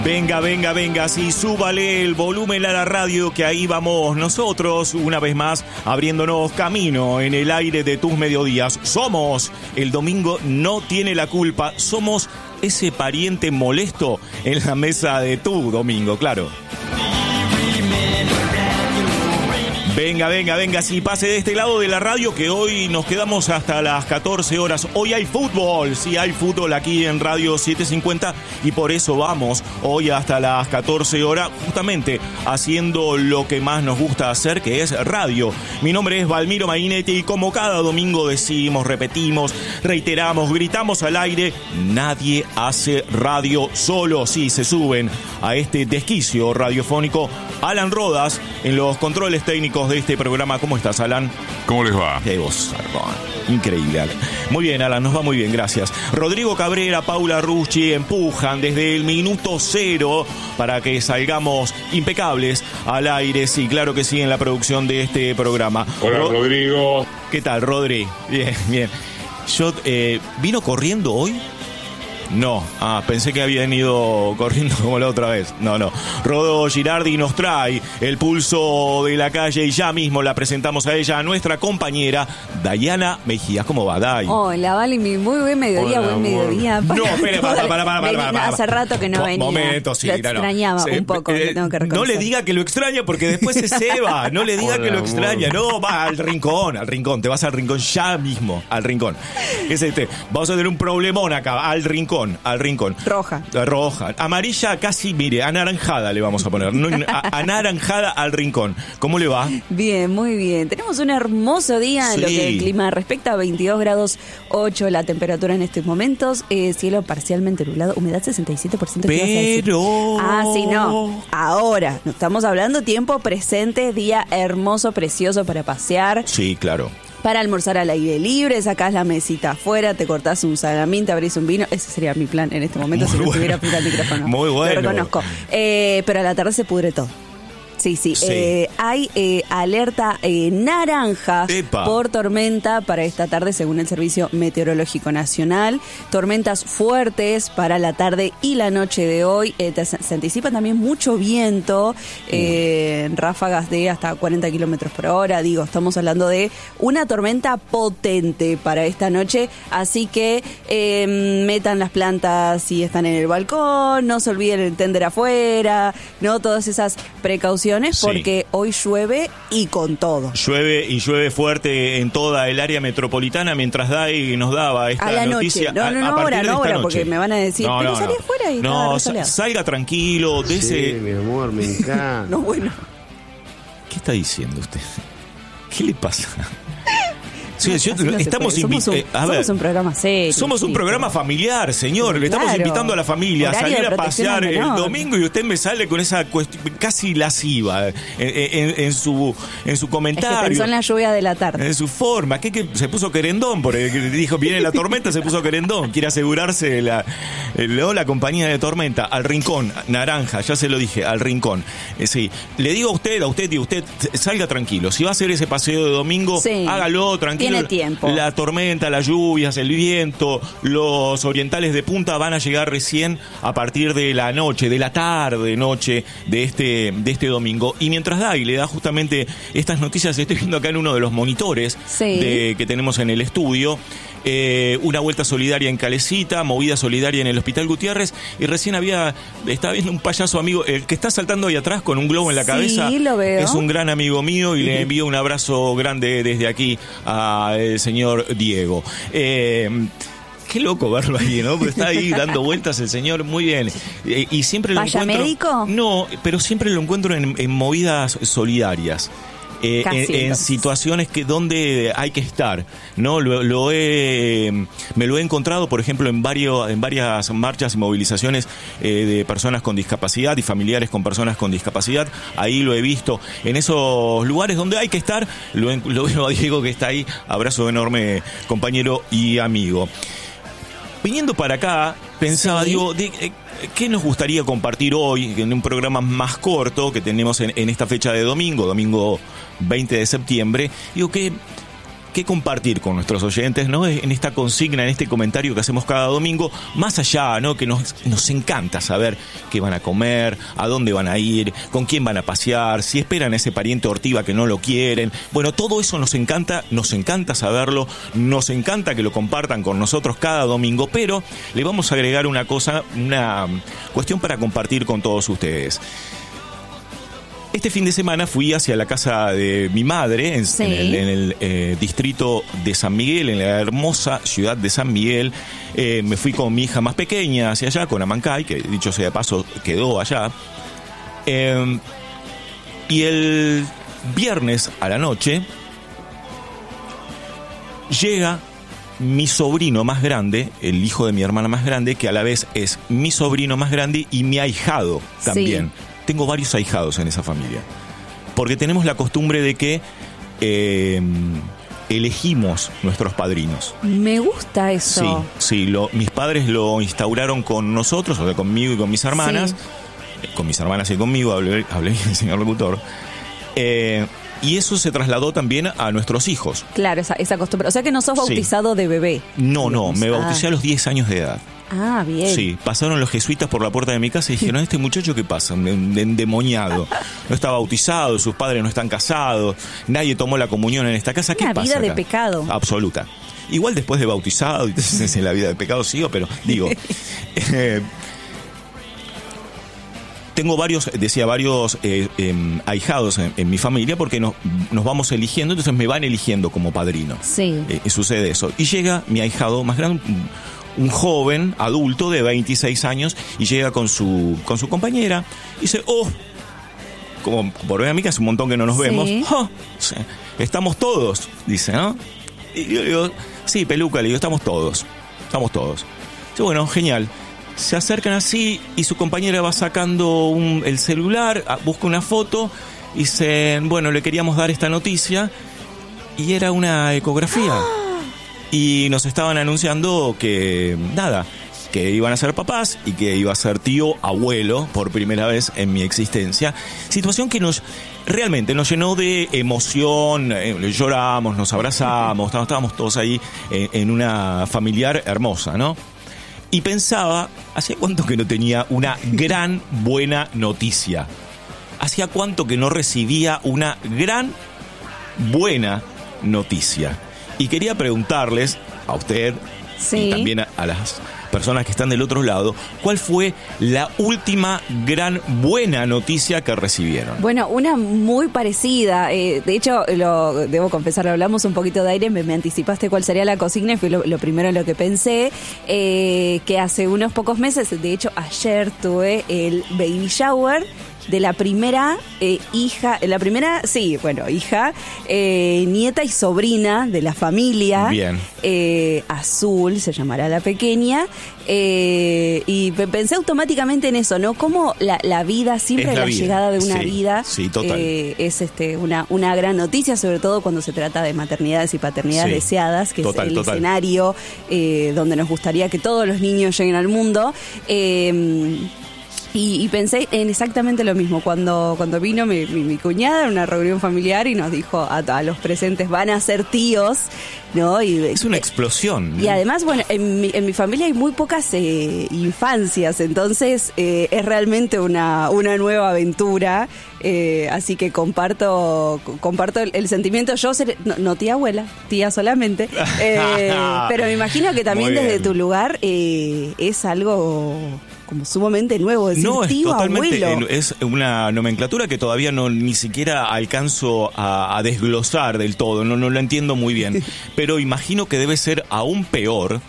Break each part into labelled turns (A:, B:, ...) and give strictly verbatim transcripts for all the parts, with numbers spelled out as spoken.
A: Venga, venga, venga, sí, súbale el volumen a la radio, que ahí vamos nosotros, una vez más, abriéndonos camino en el aire de tus mediodías. Somos, el domingo no tiene la culpa, somos ese pariente molesto en la mesa de tu domingo, claro. Venga, venga, venga, sí, pase de este lado de la radio, que hoy nos quedamos hasta las catorce horas. Hoy hay fútbol, sí hay fútbol aquí en Radio setecientos cincuenta y por eso vamos hoy hasta las catorce horas, justamente haciendo lo que más nos gusta hacer, que es radio. Mi nombre es Valmiro Mainetti y como cada domingo decimos, repetimos, reiteramos, gritamos al aire, nadie hace radio solo. Sí, se suben a este desquicio radiofónico Alan Rodas en los controles técnicos de este programa. ¿Cómo estás, Alan?
B: ¿Cómo les va?
A: Qué voz, increíble, Alan. Muy bien, Alan, nos va muy bien, gracias. Rodrigo Cabrera, Paula Rucci empujan desde el minuto cero para que salgamos impecables al aire. Sí, claro que sí, en la producción de este programa.
B: Hola, Ro- Rodrigo.
A: ¿Qué tal, Rodri? Bien, bien. Yo, eh, ¿vino corriendo hoy? No, ah, pensé que habían ido corriendo como la otra vez. No, no. Rodo Girardi nos trae el pulso de la calle y ya mismo la presentamos a ella, a nuestra compañera Dayana Mejías. ¿Cómo va, Day?
C: Hola, Vale, muy buen mediodía,
B: Hola,
C: buen
B: amor.
C: mediodía.
A: No, espere, para, para, para, para, para, para.
C: Hace rato que no
A: Mo-
C: venía.
A: Momento, sí,
C: lo
A: no, no.
C: extrañaba
A: Se-
C: un poco,
A: eh,
C: lo tengo que reconocer.
A: No le diga que lo extraña porque después se ceba. No le diga
B: Hola,
A: que lo
B: amor.
A: extraña. No, va al rincón, al rincón. Te vas al rincón ya mismo, al rincón. Es este. Vamos a tener un problemón acá, al rincón, al rincón.
C: Roja.
A: Roja. Amarilla casi, mire, anaranjada le vamos a poner. No, a- anaranjada al rincón. ¿Cómo le va?
C: Bien, muy bien. Tenemos un hermoso día en lo
A: Sí.
C: que el clima respecta, veintidós grados ocho la temperatura en estos momentos, eh, cielo parcialmente nublado, humedad sesenta y siete por ciento. ¿Qué ibas a decir?
A: Pero...
C: Ah, sí, no. Ahora, no estamos hablando tiempo presente, día hermoso, precioso para pasear.
A: Sí, claro.
C: Para almorzar al aire libre, sacás la mesita afuera, te cortás un salamín, te abrís un vino. Ese sería mi plan en este momento
A: Muy
C: si no
A: bueno.
C: estuviera frente al micrófono.
A: Muy bueno.
C: Lo reconozco. Eh, pero a la tarde se pudre todo. Sí, sí.
A: Sí.
C: Eh, hay eh, alerta eh, naranja
A: Epa.
C: por tormenta para esta tarde, según el Servicio Meteorológico Nacional. Tormentas fuertes para la tarde y la noche de hoy. Eh, te- se anticipa también mucho viento, eh, ráfagas de hasta cuarenta kilómetros por hora. Digo, estamos hablando de una tormenta potente para esta noche. Así que eh, metan las plantas si están en el balcón, no se olviden el tender afuera, no todas esas precauciones.
A: Sí.
C: Porque hoy llueve y con todo.
A: Llueve y llueve fuerte en toda el área metropolitana mientras Dai nos daba esta
C: A la
A: noticia.
C: noche. No,
A: a-
C: no,
A: a
C: no,
A: partir
C: ahora,
A: de
C: no
A: esta
C: ahora,
A: noche.
C: porque me van a decir,
A: No,
C: pero
A: no,
C: salí
A: no.
C: afuera y estaba
A: No, sa-
C: resoleado.
A: salga tranquilo, de
B: Sí,
A: ese...
B: mi amor, me encanta.
C: No, bueno.
A: ¿Qué está diciendo usted? ¿Qué le pasa? Sí, yo-
C: Así no se
A: estamos
C: puede. Somos, un,
A: invi- eh, a ver,
C: somos un programa serio.
A: somos un
C: chico.
A: programa familiar, señor. Le estamos
C: Claro.
A: invitando a la familia a
C: Horario
A: salir
C: de
A: a
C: protección
A: pasear
C: al
A: el
C: menor.
A: domingo y usted me sale con esa cuestión casi lasciva en, en- en su en su
C: Es que
A: comentario.
C: pensó en la lluvia de la tarde.
A: En su forma, ¿qué, qué? Se puso querendón, porque dijo, viene la tormenta, se puso querendón. Quiere asegurarse de la, el- la compañía de tormenta. Al rincón, naranja, ya se lo dije, al rincón. Eh, sí. Le digo a usted, a usted y a usted, salga tranquilo. Si va a hacer ese paseo de domingo,
C: Sí.
A: hágalo tranquilo.
C: Tiene tiempo.
A: La tormenta, las lluvias, el viento, los orientales de punta van a llegar recién a partir de la noche, de la tarde, noche de este, de este domingo. Y mientras da y le da justamente estas noticias, estoy viendo acá en uno de los monitores
C: Sí.
A: de, que tenemos en el estudio, eh, una vuelta solidaria en Calecita, movida solidaria en el Hospital Gutiérrez, y recién había, estaba viendo un payaso amigo, el que está saltando ahí atrás con un globo en la
C: Sí,
A: cabeza,
C: lo veo.
A: es un gran amigo mío y le envío un abrazo grande desde aquí al señor Diego. Eh, Qué loco verlo ahí, ¿no? Porque está ahí dando vueltas el señor, muy bien. Eh, y siempre lo
C: ¿Vaya
A: encuentro...
C: médico?
A: No, pero siempre lo encuentro en, en movidas solidarias. Eh,
C: Casi,
A: en, en
C: entonces.
A: situaciones que donde hay que estar, ¿no? Lo, lo he, me lo he encontrado, por ejemplo, en varios, en varias marchas y movilizaciones eh, de personas con discapacidad y familiares con personas con discapacidad. Ahí lo he visto. En esos lugares donde hay que estar, lo, en- lo veo a Diego que está ahí. Abrazo enorme, compañero y amigo. Viniendo para acá, pensaba,
C: Sí.
A: digo, de, eh, ¿qué nos gustaría compartir hoy en un programa más corto que tenemos en, en esta fecha de domingo, domingo veinte de septiembre? Digo que qué compartir con nuestros oyentes, ¿no? En esta consigna, en este comentario que hacemos cada domingo, más allá, ¿no? Que nos, nos encanta saber qué van a comer, a dónde van a ir, con quién van a pasear, si esperan a ese pariente ortiva que no lo quieren. Bueno, todo eso nos encanta, nos encanta saberlo, nos encanta que lo compartan con nosotros cada domingo, pero le vamos a agregar una cosa, una cuestión para compartir con todos ustedes. Este fin de semana fui hacia la casa de mi madre en, sí. en el, en el eh, distrito de San Miguel, en la hermosa ciudad de San Miguel. Eh, me fui con mi hija más pequeña hacia allá, con Amancay, que dicho sea de paso quedó allá. Eh, y el viernes a la noche llega mi sobrino más grande, el hijo de mi hermana más grande, que a la vez es mi sobrino más grande y mi ahijado también. Sí. Tengo varios ahijados en esa familia, porque tenemos la costumbre de que eh, elegimos nuestros padrinos.
C: Me gusta eso.
A: Sí, sí, lo, mis padres lo instauraron con nosotros, o sea, conmigo y con mis hermanas, sí. con mis hermanas y conmigo, hablé, hablé bien, señor locutor. Eh, y eso se trasladó también a nuestros hijos.
C: Claro, esa, esa costumbre. O sea que no sos bautizado sí. de bebé.
A: No, no, me bauticé ah. a los diez años de edad.
C: Ah, bien.
A: Sí, pasaron los jesuitas por la puerta de mi casa y dijeron, ¿este muchacho qué pasa? Endemoniado. No está bautizado, sus padres no están casados, nadie tomó la comunión en esta casa. ¿Qué
C: Una
A: pasa
C: vida
A: acá?
C: De pecado.
A: Absoluta. Igual después de bautizado, entonces en la vida de pecado sigo, pero digo... eh, Tengo varios, decía, varios eh, eh, ahijados en, en mi familia porque nos, nos vamos eligiendo, entonces me van eligiendo como padrino.
C: Sí.
A: Eh, sucede eso. Y llega mi ahijado más grande, un, un joven adulto de veintiséis años, y llega con su con su compañera y dice, oh, como por ver a mí que hace un montón que no nos
C: sí.
A: vemos, oh, sí, estamos todos, dice, ¿no? Y yo le digo, sí, peluca, le digo, estamos todos, estamos todos. Dice, bueno, genial. Se acercan así y su compañera va sacando un, el celular, busca una foto y dice, bueno, le queríamos dar esta noticia, y era una ecografía. Y nos estaban anunciando que, nada, que iban a ser papás y que iba a ser tío, abuelo, por primera vez en mi existencia. Situación que nos, realmente nos llenó de emoción, eh, lloramos, nos abrazamos, estábamos, estábamos todos ahí en, en una familiar hermosa, ¿no? Y pensaba, ¿hacía cuánto que no tenía una gran buena noticia? ¿Hacía cuánto que no recibía una gran buena noticia? Y quería preguntarles a usted sí. y también a, a las personas que están del otro lado, ¿cuál fue la última gran buena noticia que recibieron?
C: Bueno, una muy parecida. Eh, de hecho, lo debo confesar, hablamos un poquito de aire, me, me anticipaste cuál sería la consigna y fue lo, lo primero en lo que pensé, eh, que hace unos pocos meses, de hecho ayer tuve el baby shower de la primera eh, hija, la primera, sí, bueno, hija, eh, nieta y sobrina de la familia.
A: Bien.
C: Eh, Azul, se llamará la pequeña. Eh, y pensé automáticamente en eso, ¿no? Como la, la vida, siempre la, la vida. llegada de una
A: sí,
C: vida
A: sí, total.
C: Eh, es este una, una gran noticia, sobre todo cuando se trata de maternidades y paternidades sí, deseadas, que total, es el total. escenario eh, donde nos gustaría que todos los niños lleguen al mundo. Eh, Y, y pensé en exactamente lo mismo cuando cuando vino mi, mi, mi cuñada en una reunión familiar y nos dijo a, a los presentes, van a ser tíos, ¿no? Y,
A: es una explosión, ¿no?
C: Y además, bueno, en mi, en mi familia hay muy pocas eh, infancias, entonces eh, es realmente una, una nueva aventura, eh, así que comparto comparto el, el sentimiento. Yo seré, no, no tía abuela, tía solamente, eh, pero me imagino que también desde tu lugar eh, es algo como sumamente nuevo, decir
A: no,
C: tío,
A: es totalmente,
C: abuelo.
A: Es una nomenclatura que todavía no ni siquiera alcanzo a, a desglosar del todo, no, no lo entiendo muy bien, pero imagino que debe ser aún peor,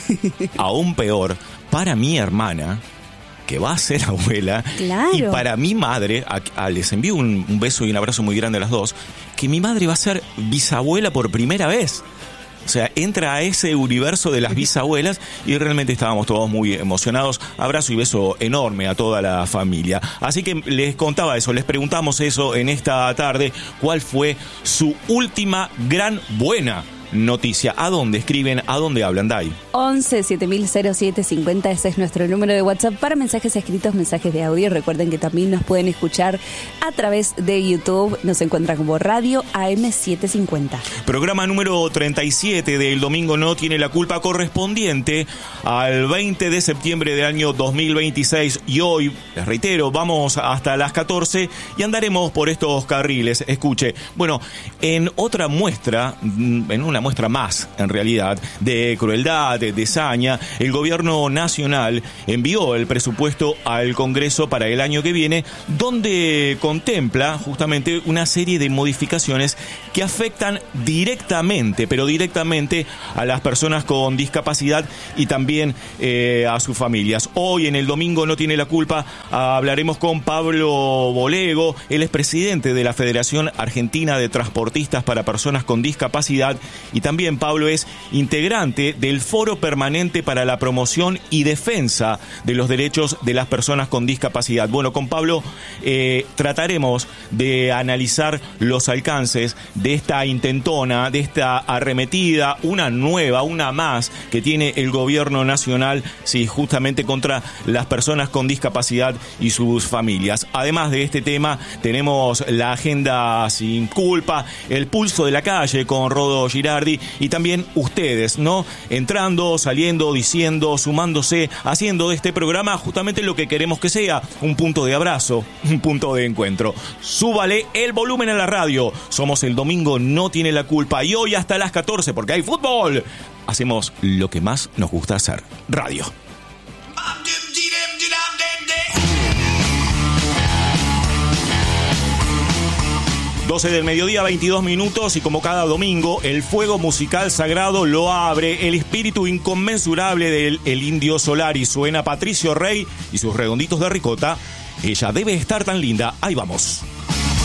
A: aún peor para mi hermana, que va a ser abuela,
C: claro.
A: y para mi madre, a, a, les envío un, un beso y un abrazo muy grande a las dos, que mi madre va a ser bisabuela por primera vez. O sea, entra a ese universo de las bisabuelas y realmente estábamos todos muy emocionados. Abrazo y beso enorme a toda la familia. Así que les contaba eso, les preguntamos eso en esta tarde. ¿Cuál fue su última gran buena noticia. ¿A dónde escriben? ¿A dónde hablan, Dai?
C: once siete mil siete cincuenta, ese es nuestro número de WhatsApp para mensajes escritos, mensajes de audio. Recuerden que también nos pueden escuchar a través de YouTube. Nos encuentran como Radio A M setecientos cincuenta.
A: Programa número treinta y siete del Domingo No Tiene la Culpa, correspondiente al veinte de septiembre del año dos mil veintiséis. Y hoy, les reitero, vamos hasta las catorce y andaremos por estos carriles. Escuche, bueno, en otra muestra, en una muestra más, en realidad, de crueldad, de, de saña, el gobierno nacional envió el presupuesto al Congreso para el año que viene, donde contempla justamente una serie de modificaciones que afectan directamente, pero directamente a las personas con discapacidad y también eh, a sus familias. Hoy en el Domingo No Tiene la Culpa hablaremos con Pablo Bolego, él es presidente de la Federación Argentina de Transportistas para Personas con Discapacidad, y también Pablo es integrante del Foro Permanente para la Promoción y Defensa de los Derechos de las Personas con Discapacidad. Bueno, con Pablo eh, trataremos de analizar los alcances de esta intentona, de esta arremetida, una nueva, una más que tiene el gobierno nacional, sí, justamente contra las personas con discapacidad y sus familias. Además de este tema, tenemos la agenda sin culpa, el pulso de la calle con Rodo Girardi y también ustedes, ¿no? Entrando, saliendo, diciendo, sumándose, haciendo de este programa justamente lo que queremos que sea, un punto de abrazo, un punto de encuentro. Súbale el volumen a la radio. Somos el Domingo No Tiene la Culpa y hoy hasta las catorce, porque hay fútbol, hacemos lo que más nos gusta hacer, radio. doce del mediodía, veintidós minutos, y como cada domingo, el fuego musical sagrado lo abre el espíritu inconmensurable del el Indio Solari. Suena Patricio Rey y sus redonditos de ricota. Ella debe estar tan linda. Ahí vamos.